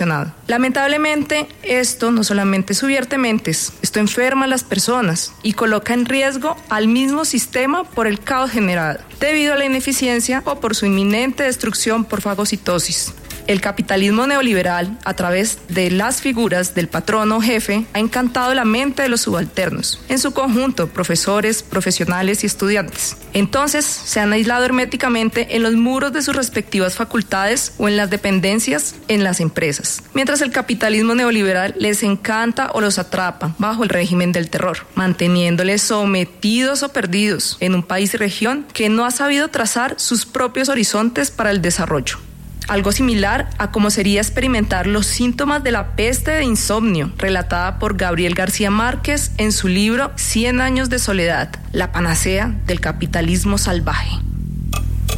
mencionado. Lamentablemente, esto no solamente subvierte mentes, esto enferma a las personas y coloca en riesgo al mismo sistema por el caos generado, debido a la ineficiencia o por su inminente destrucción por fagocitosis. El capitalismo neoliberal, a través de las figuras del patrono jefe, ha encantado la mente de los subalternos, en su conjunto, profesores, profesionales y estudiantes. Entonces, se han aislado herméticamente en los muros de sus respectivas facultades o en las dependencias en las empresas, mientras el capitalismo neoliberal les encanta o los atrapa bajo el régimen del terror, manteniéndoles sometidos o perdidos en un país y región que no ha sabido trazar sus propios horizontes para el desarrollo. Algo similar a cómo sería experimentar los síntomas de la peste de insomnio, relatada por Gabriel García Márquez en su libro 100 años de soledad, la panacea del capitalismo salvaje.